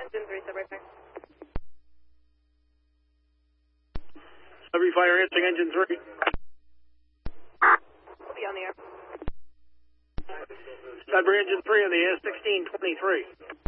Engine 3, Sudbury Fire. Sudbury Fire answering Engine 3. We'll be on the air. Sudbury Engine 3 on the AS 1623.